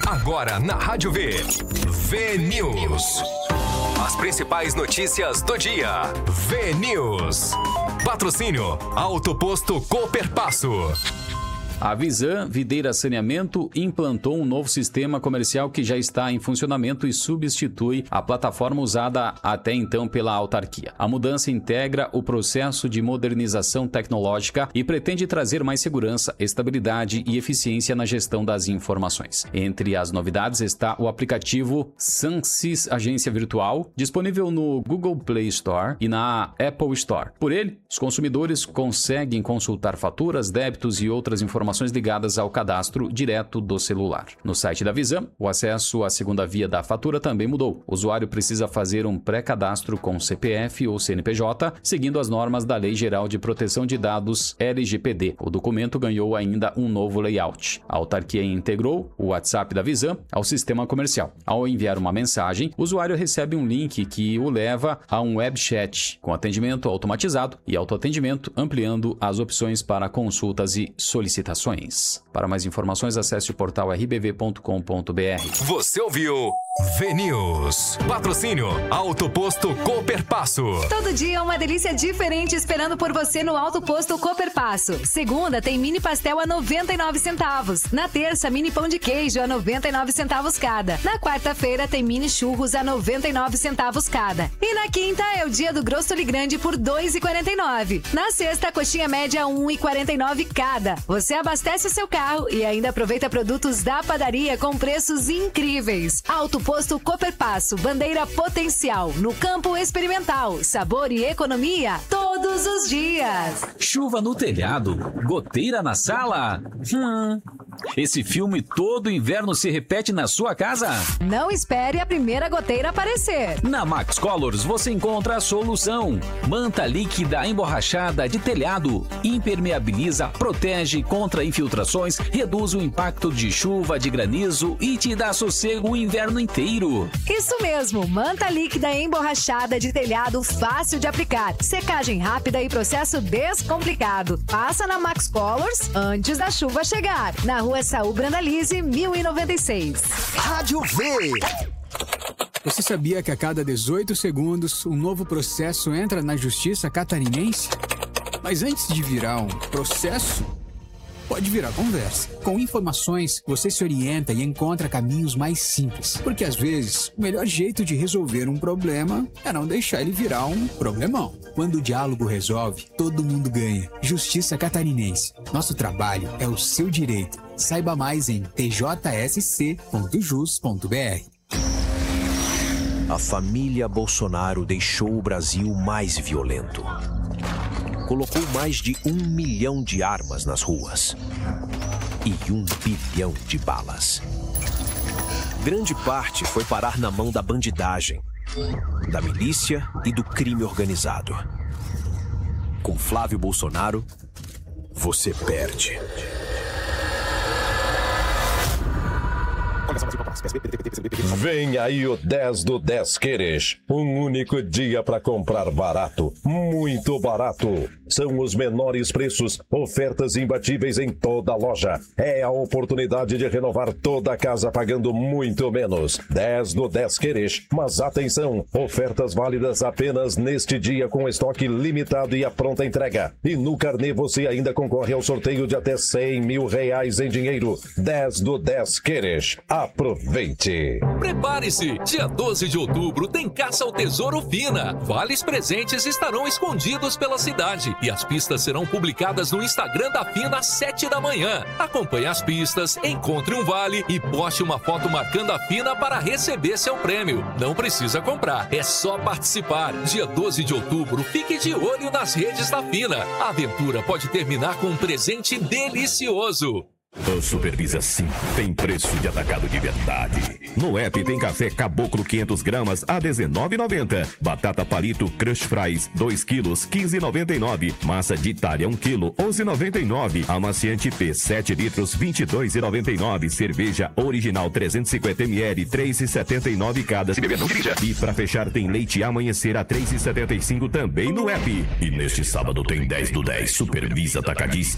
Agora na Rádio V. V-News. As principais notícias do dia. V-News. Patrocínio Auto Posto Cooperpasso. A Visan Videira Saneamento implantou um novo sistema comercial que já está em funcionamento e substitui a plataforma usada até então pela autarquia. A mudança integra o processo de modernização tecnológica e pretende trazer mais segurança, estabilidade e eficiência na gestão das informações. Entre as novidades está o aplicativo Sansys Agência Virtual, disponível no Google Play Store e na Apple Store. Por ele, os consumidores conseguem consultar faturas, débitos e outras informações ligadas ao cadastro direto do celular. No site da Visan, o acesso à segunda via da fatura também mudou. O usuário precisa fazer um pré-cadastro com CPF ou CNPJ, seguindo as normas da Lei Geral de Proteção de Dados LGPD. O documento ganhou ainda um novo layout. A autarquia integrou o WhatsApp da Visan ao sistema comercial. Ao enviar uma mensagem, o usuário recebe um link que o leva a um web chat com atendimento automatizado e autoatendimento, ampliando as opções para consultas e solicitações. Para mais informações, acesse o portal rbv.com.br. Você ouviu V-News. Patrocínio Auto Posto Cooperpasso. Todo dia uma delícia diferente esperando por você no Auto Posto Cooperpasso. Segunda tem mini pastel a 99 centavos. Na terça, mini pão de queijo a 99 centavos cada. Na quarta-feira tem mini churros a 99 centavos cada. E na quinta é o dia do grosso grande por 2,49. Na sexta, coxinha média 1,49 cada. Você abastece o seu carro e ainda aproveita produtos da padaria com preços incríveis. Auto Posto Cooperpasso, bandeira potencial, no campo experimental, sabor e economia todos os dias. Chuva no telhado, goteira na sala. Esse filme todo inverno se repete na sua casa? Não espere a primeira goteira aparecer. Na Max Colors você encontra a solução. Manta líquida emborrachada de telhado, impermeabiliza, protege contra infiltrações, reduz o impacto de chuva, de granizo e te dá sossego o inverno inteiro. Isso mesmo, manta líquida emborrachada de telhado fácil de aplicar, secagem rápida e processo descomplicado. Passa na Max Colors antes da chuva chegar. Na Rua Saul Brandalize, 1096. Rádio V. Você sabia que a cada 18 segundos um novo processo entra na Justiça Catarinense? Mas antes de virar um processo, pode virar conversa. Com informações, você se orienta e encontra caminhos mais simples. Porque às vezes, o melhor jeito de resolver um problema é não deixar ele virar um problemão. Quando o diálogo resolve, todo mundo ganha. Justiça Catarinense. Nosso trabalho é o seu direito. Saiba mais em tjsc.jus.br. A família Bolsonaro deixou o Brasil mais violento. Colocou mais de 1 milhão de armas nas ruas e 1 bilhão de balas. Grande parte foi parar na mão da bandidagem, da milícia e do crime organizado. Com Flávio Bolsonaro, você perde. Vem aí o 10 do 10 Queres. Um único dia para comprar barato, muito barato. São os menores preços, ofertas imbatíveis em toda a loja. É a oportunidade de renovar toda a casa pagando muito menos. 10 do 10 Queres. Mas atenção, ofertas válidas apenas neste dia com estoque limitado e a pronta entrega. E no carnê você ainda concorre ao sorteio de até R$100 mil em dinheiro. 10 do 10 Queres. Aproveite! Prepare-se! Dia 12 de outubro tem Caça ao Tesouro Fina. Vales presentes estarão escondidos pela cidade e as pistas serão publicadas no Instagram da Fina às 7 da manhã. Acompanhe as pistas, encontre um vale e poste uma foto marcando a Fina para receber seu prêmio. Não precisa comprar, é só participar. Dia 12 de outubro, fique de olho nas redes da Fina. A aventura pode terminar com um presente delicioso. O Supervisa Sim tem preço de atacado de verdade. No app tem café Caboclo 500 gramas a R$19,90. Batata Palito Crush Fries 2 quilos, R$15,99. Massa de Itália 1 quilo, R$11,99. Amaciante P 7 litros, R$22,99. Cerveja original 350 ml, R$3,79 cada. Se beber não dirija. E pra fechar tem leite Amanhecer a R$3,75 também no app. E neste sábado tem 10 do 10 Supervisa Atacadista.